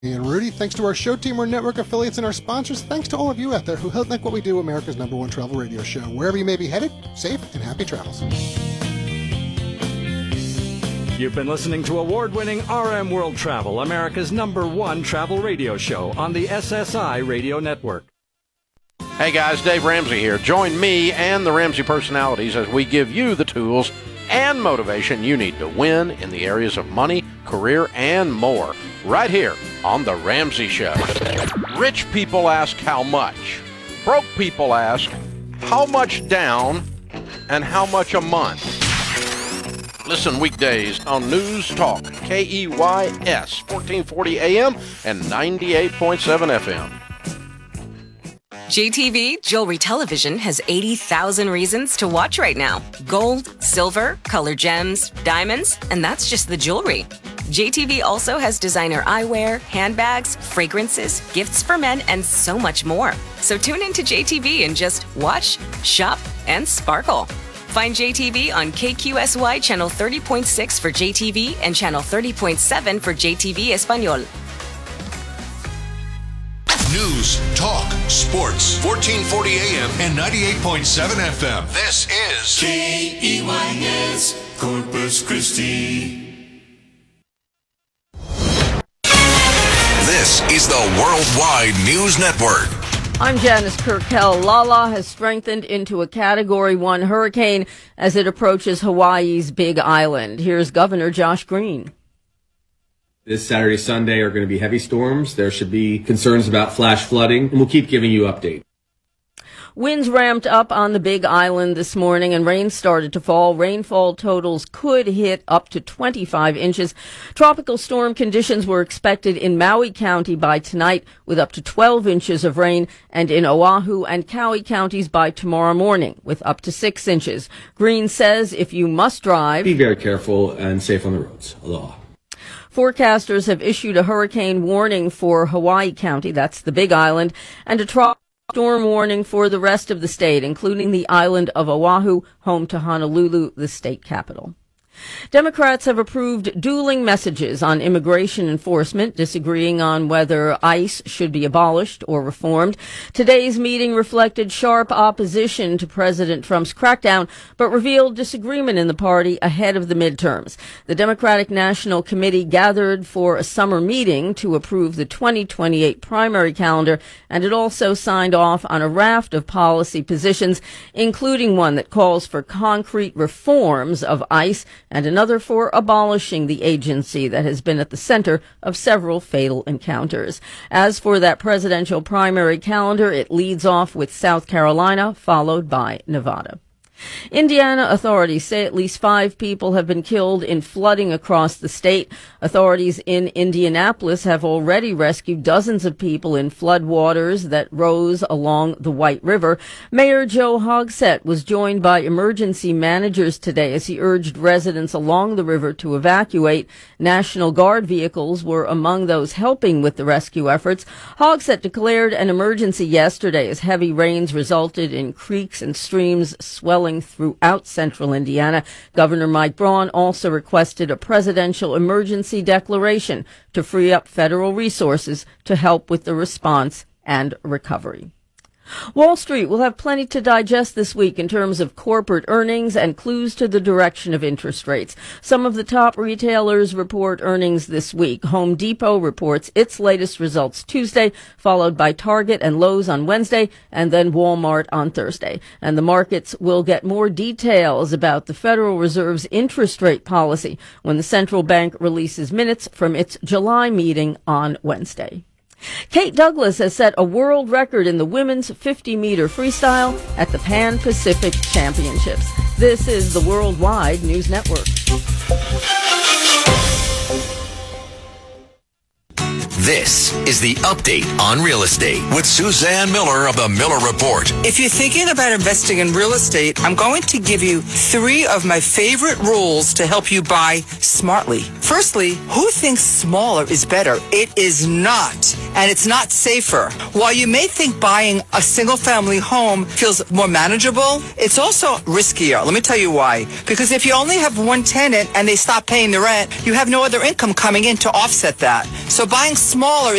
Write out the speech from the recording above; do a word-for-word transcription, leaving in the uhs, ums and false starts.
And Rudy, thanks to our show team, our network affiliates, and our sponsors. Thanks to all of you out there who help make what we do America's number one travel radio show. Wherever you may be headed, safe and happy travels. You've been listening to award-winning R M World Travel, America's number one travel radio show on the S S I Radio Network. Hey guys, Dave Ramsey here. Join me and the Ramsey personalities as we give you the tools and motivation you need to win in the areas of money, career, and more. Right here on The Ramsey Show. Rich people ask how much. Broke people ask how much down and how much a month. Listen weekdays on News Talk, K E Y S, fourteen forty A M and ninety-eight point seven F M. J T V Jewelry Television has eighty thousand reasons to watch right now. Gold, silver, color gems, diamonds, and that's just the jewelry. J T V also has designer eyewear, handbags, fragrances, gifts for men, and so much more. So tune into J T V and just watch, shop, and sparkle. Find J T V on K Q S Y Channel thirty point six for J T V and Channel thirty point seven for J T V Espanol. News, talk, sports, fourteen forty A M and ninety-eight point seven F M. This is K E Y S, Corpus Christi. This is the Worldwide News Network. I'm Janice Kirkell. Lala has strengthened into a Category one hurricane as it approaches Hawaii's Big Island. Here's Governor Josh Green. This Saturday, Sunday are going to be heavy storms. There should be concerns about flash flooding, and we'll keep giving you updates. Winds ramped up on the Big Island this morning and rain started to fall. Rainfall totals could hit up to twenty-five inches. Tropical storm conditions were expected in Maui County by tonight with up to twelve inches of rain, and in Oahu and Kauai counties by tomorrow morning with up to six inches. Green says if you must drive, be very careful and safe on the roads. Aloha. Forecasters have issued a hurricane warning for Hawaii County, that's the Big Island, and a tropical storm warning for the rest of the state, including the island of Oahu, home to Honolulu, the state capital. Democrats have approved dueling messages on immigration enforcement, disagreeing on whether ICE should be abolished or reformed. Today's meeting reflected sharp opposition to President Trump's crackdown, but revealed disagreement in the party ahead of the midterms. The Democratic National Committee gathered for a summer meeting to approve the twenty twenty-eight primary calendar, and it also signed off on a raft of policy positions, including one that calls for concrete reforms of ICE and another for abolishing the agency that has been at the center of several fatal encounters. As for that presidential primary calendar, it leads off with South Carolina, followed by Nevada. Indiana authorities say at least five people have been killed in flooding across the state. Authorities in Indianapolis have already rescued dozens of people in floodwaters that rose along the White River. Mayor Joe Hogsett was joined by emergency managers today as he urged residents along the river to evacuate. National Guard vehicles were among those helping with the rescue efforts. Hogsett declared an emergency yesterday as heavy rains resulted in creeks and streams swelling throughout central Indiana. Governor Mike Braun also requested a presidential emergency declaration to free up federal resources to help with the response and recovery. Wall Street will have plenty to digest this week in terms of corporate earnings and clues to the direction of interest rates. Some of the top retailers report earnings this week. Home Depot reports its latest results Tuesday, followed by Target and Lowe's on Wednesday, and then Walmart on Thursday. And the markets will get more details about the Federal Reserve's interest rate policy when the central bank releases minutes from its July meeting on Wednesday. Kate Douglas has set a world record in the women's fifty-meter freestyle at the Pan Pacific Championships. This is the Worldwide News Network. This is the Update on Real Estate with Suzanne Miller of the Miller Report. If you're thinking about investing in real estate, I'm going to give you three of my favorite rules to help you buy smartly. Firstly, who thinks smaller is better? It is not. and it's not safer. While you may think buying a single-family home feels more manageable, it's also riskier. Let me tell you why. Because if you only have one tenant and they stop paying the rent, you have no other income coming in to offset that. So buying smaller